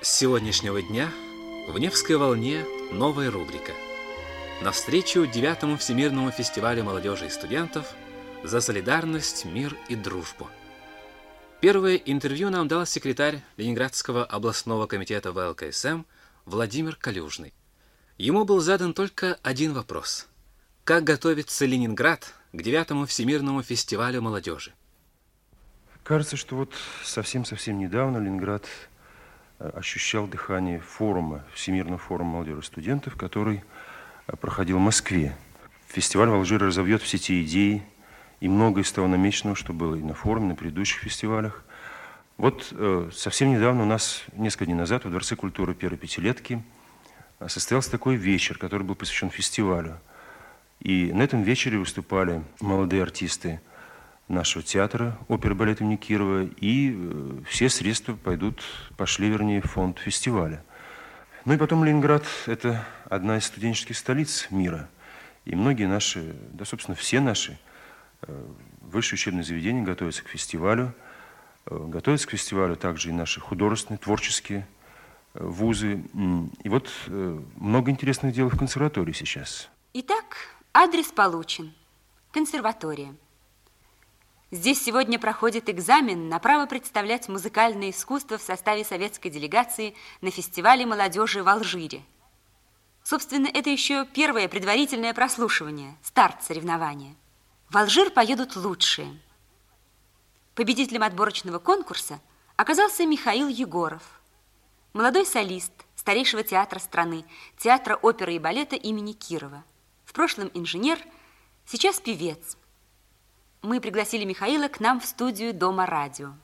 С сегодняшнего дня в Невской волне новая рубрика. Навстречу 9-му Всемирному фестивалю молодежи и студентов за солидарность, мир и дружбу. Первое интервью нам дал секретарь Ленинградского областного комитета ВЛКСМ Владимир Калюжный. Ему был задан только один вопрос. Как готовится Ленинград к 9-му Всемирному фестивалю молодежи? Кажется, что вот совсем-совсем недавно Ленинград ощущал дыхание форума, Всемирного форума молодежи и студентов, который проходил в Москве. Фестиваль в Алжире разовьет все те идеи и многое из того намеченного, что было и на форуме, и на предыдущих фестивалях. Вот совсем недавно у нас, несколько дней назад, в Дворце культуры первой пятилетки состоялся такой вечер, который был посвящен фестивалю. И на этом вечере выступали молодые артисты нашего театра, оперы балета имени Кирова, и все средства пошли в фонд фестиваля. Ну и потом Ленинград – это одна из студенческих столиц мира. И многие наши, да, собственно, все наши высшие учебные заведения готовятся к фестивалю. Готовятся к фестивалю также и наши художественные, творческие вузы. И вот много интересных дел в консерватории сейчас. Итак, адрес получен. Консерватория. Здесь сегодня проходит экзамен на право представлять музыкальное искусство в составе советской делегации на фестивале молодежи в Алжире. Собственно, это еще первое предварительное прослушивание, старт соревнования. В Алжир поедут лучшие. Победителем отборочного конкурса оказался Михаил Егоров, молодой солист старейшего театра страны, театра оперы и балета имени Кирова. В прошлом инженер, сейчас певец. Мы пригласили Михаила к нам в студию Дома радио.